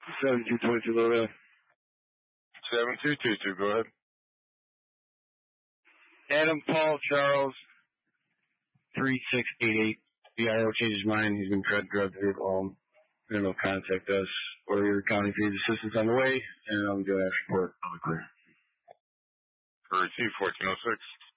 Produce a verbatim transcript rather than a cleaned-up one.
seven two two two, go ahead. seven two two two, go ahead. Adam Paul Charles, three six eight eight. The I R O changed his mind. He's been drug drugged through home. Then they'll contact us or your county for assistance on the way, and I'll do that report publicly. For T fourteen oh six.